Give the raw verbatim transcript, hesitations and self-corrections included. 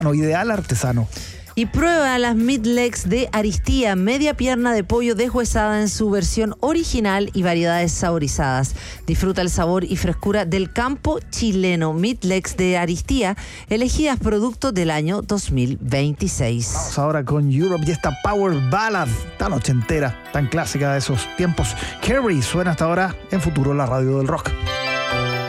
ideal artesano. Y prueba las Meat Legs de Aristía, media pierna de pollo deshuesada en su versión original y variedades saborizadas. Disfruta el sabor y frescura del campo chileno. Meat Legs de Aristía, elegidas producto del año dos mil veintiséis. Vamos ahora con Europe y esta Power Ballad tan ochentera, tan clásica de esos tiempos. Carrie suena hasta ahora en Futuro, la radio del rock.